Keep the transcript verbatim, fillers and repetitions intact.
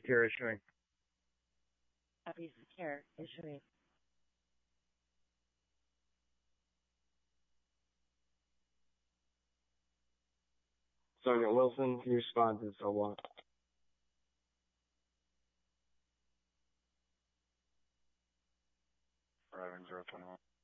Secure issuing. Copy secure issuing. Sergeant Wilson, can you respond to this O one? Driving zero twenty-one.